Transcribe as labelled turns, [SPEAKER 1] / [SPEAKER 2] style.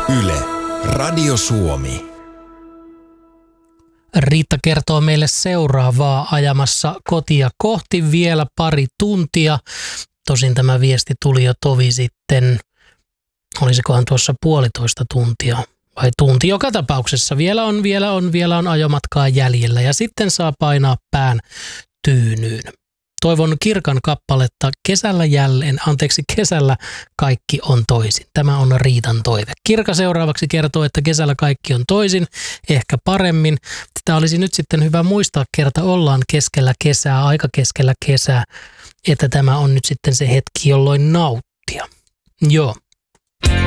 [SPEAKER 1] Yle, Radio Suomi.
[SPEAKER 2] Riitta kertoo meille seuraavaa ajamassa kotia kohti vielä pari tuntia. Tosin tämä viesti tuli jo tovi sitten, olisikohan tuossa 1,5 tuntia vai tunti. Joka tapauksessa vielä on ajomatkaa jäljellä ja sitten saa painaa pään tyynyyn. Toivon Kirkan kappaletta kesällä kaikki on toisin. Tämä on Riitan toive. Kirka seuraavaksi kertoo, että kesällä kaikki on toisin, ehkä paremmin. Tämä olisi nyt sitten hyvä muistaa, kerta ollaan keskellä kesää, aika keskellä kesää, että tämä on nyt sitten se hetki, jolloin nauttia. Joo.